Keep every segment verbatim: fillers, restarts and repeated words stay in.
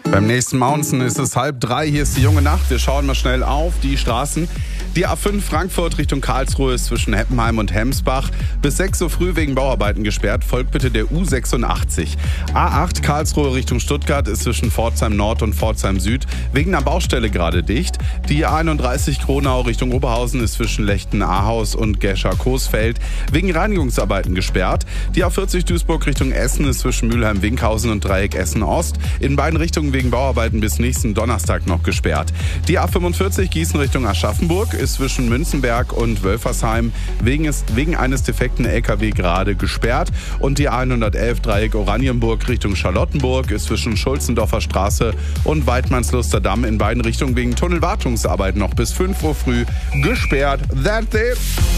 Beim nächsten Mountain ist es halb drei, hier ist die junge Nacht. Wir schauen mal schnell auf die Straßen. Die A fünf Frankfurt Richtung Karlsruhe ist zwischen Heppenheim und Hemsbach bis sechs Uhr früh wegen Bauarbeiten gesperrt. Folgt bitte der U sechsundachtzig. A acht Karlsruhe Richtung Stuttgart ist zwischen Pforzheim Nord und Pforzheim Süd wegen einer Baustelle gerade dicht. Die A einunddreißig Kronau Richtung Oberhausen ist zwischen Lechten-Ahaus und Gescher-Coesfeld wegen Reinigungsarbeiten gesperrt. Die A vierzig Duisburg Richtung Essen ist zwischen Mülheim-Winkhausen und Dreieck Essen-Ost in beiden Richtungen wegen Bauarbeiten bis nächsten Donnerstag noch gesperrt. Die A fünfundvierzig Gießen Richtung Aschaffenburg ist zwischen Münzenberg und Wölfersheim wegen, ist, wegen eines defekten L K W gerade gesperrt. Und die A hundertelf Dreieck Oranienburg Richtung Charlottenburg ist zwischen Schulzendorfer Straße und Weidmannsluster Damm in beiden Richtungen wegen Tunnelwartungsarbeiten noch bis fünf Uhr früh gesperrt. That's it.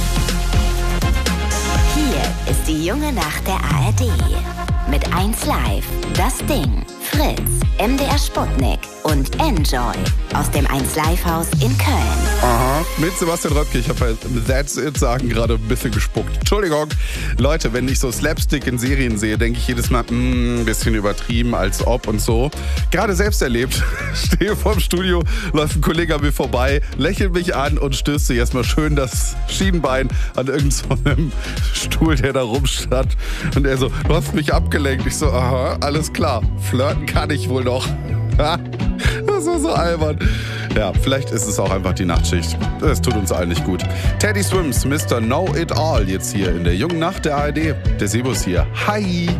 Hier ist die junge Nacht der A R D. Mit eins Live, Das Ding, Fritz, M D R Sputnik und Enjoy aus dem eins Live Haus in Köln. Aha, mit Sebastian Röpke. Ich habe bei That's It sagen gerade ein bisschen gespuckt. Entschuldigung. Leute, wenn ich so Slapstick in Serien sehe, denke ich jedes Mal, mh, ein bisschen übertrieben, als ob und so. Gerade selbst erlebt. Stehe vorm Studio, läuft ein Kollege an mir vorbei, lächelt mich an und stößt sich erstmal schön das Schienbein an irgendeinem Stuhl, der da rumstand. Und er so, du hast mich abgelenkt. Ich so, aha, alles klar. Flirten kann ich wohl noch. Das war so albern. Ja, vielleicht ist es auch einfach die Nachtschicht. Das tut uns allen nicht gut. Teddy Swims, Mister Know It All, jetzt hier in der jungen Nacht der A R D. Der Sebus hier. Hi!